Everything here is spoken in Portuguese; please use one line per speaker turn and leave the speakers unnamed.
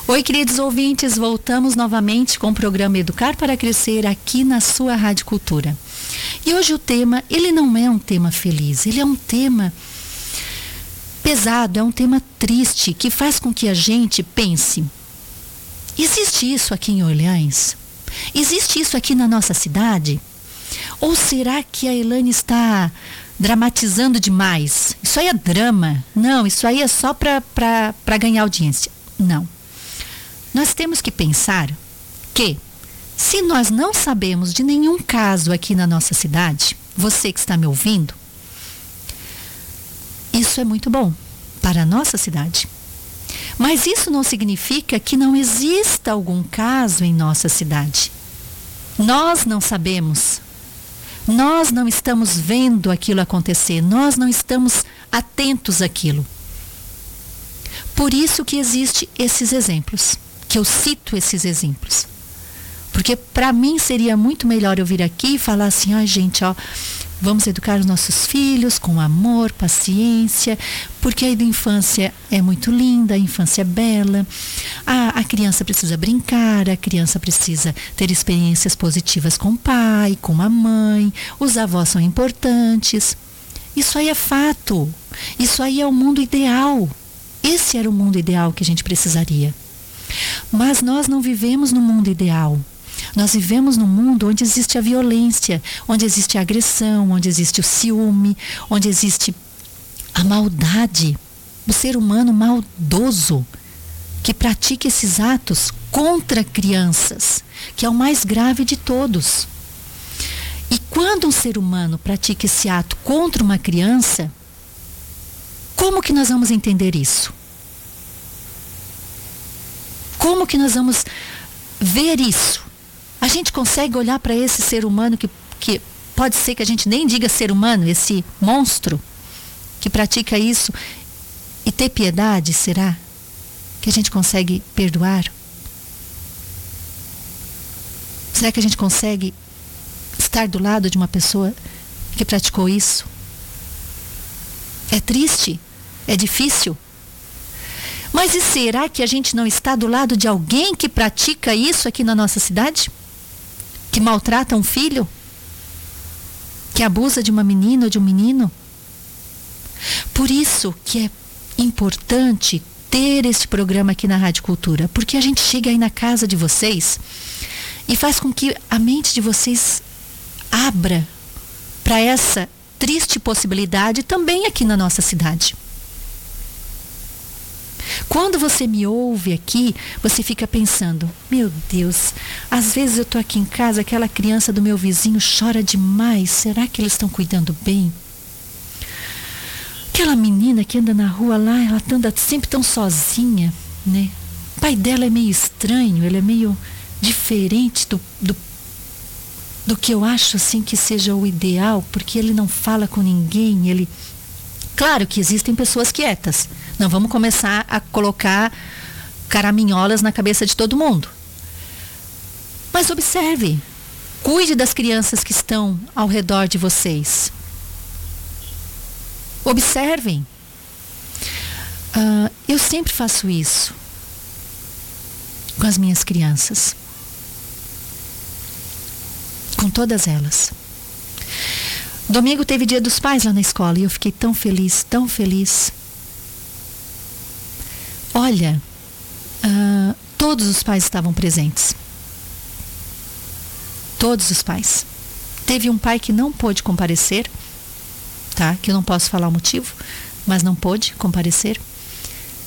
Oi, queridos ouvintes, voltamos novamente com o programa Educar para Crescer aqui na sua Rádio Cultura. E hoje o tema, ele não é um tema feliz, ele é um tema pesado, é um tema triste, que faz com que a gente pense: existe isso aqui em Orleans? Existe isso aqui na nossa cidade? Ou será que a Elaine está dramatizando demais? Isso aí é drama? Não, isso aí é só para ganhar audiência. Não. Nós temos que pensar que, se nós não sabemos de nenhum caso aqui na nossa cidade, você que está me ouvindo, isso é muito bom para a nossa cidade. Mas isso não significa que não exista algum caso em nossa cidade. Nós não sabemos. Nós não estamos vendo aquilo acontecer. Nós não estamos atentos àquilo. Por isso que existem esses exemplos. Que eu cito esses exemplos. Porque para mim seria muito melhor eu vir aqui e falar assim: ó, gente, ó, vamos educar os nossos filhos com amor, paciência, porque a infância é muito linda, a infância é bela, a criança precisa brincar, a criança precisa ter experiências positivas com o pai, com a mãe, os avós são importantes. Isso aí é fato, isso aí é o mundo ideal. Esse era o mundo ideal que a gente precisaria. Mas nós não vivemos no mundo ideal. Nós vivemos num mundo onde existe a violência, onde existe a agressão, onde existe o ciúme, onde existe a maldade. O ser humano maldoso que pratica esses atos contra crianças, que é o mais grave de todos. E quando um ser humano pratica esse ato contra uma criança, como que nós vamos entender isso? Como que nós vamos ver isso? A gente consegue olhar para esse ser humano que pode ser que a gente nem diga ser humano, esse monstro que pratica isso, e ter piedade? Será que a gente consegue perdoar? Será que a gente consegue estar do lado de uma pessoa que praticou isso? É triste? É difícil? Mas e será que a gente não está do lado de alguém que pratica isso aqui na nossa cidade? Que maltrata um filho? Que abusa de uma menina ou de um menino? Por isso que é importante ter este programa aqui na Rádio Cultura, porque a gente chega aí na casa de vocês e faz com que a mente de vocês abra para essa triste possibilidade também aqui na nossa cidade. Quando você me ouve aqui, você fica pensando: meu Deus, às vezes eu estou aqui em casa, aquela criança do meu vizinho chora demais, será que eles estão cuidando bem? Aquela menina que anda na rua lá, ela anda sempre tão sozinha, né? O pai dela é meio estranho, ele é meio diferente do que eu acho assim que seja o ideal, porque ele não fala com ninguém, ele... Claro que existem pessoas quietas. Não vamos começar a colocar caraminholas na cabeça de todo mundo. Mas observe. Cuide das crianças que estão ao redor de vocês. Observem. Eu sempre faço isso com as minhas crianças. Com todas elas. Domingo teve Dia dos Pais lá na escola e eu fiquei tão feliz, tão feliz. Olha, todos os pais estavam presentes. Todos os pais. Teve um pai que não pôde comparecer, tá? Que eu não posso falar o motivo, mas não pôde comparecer.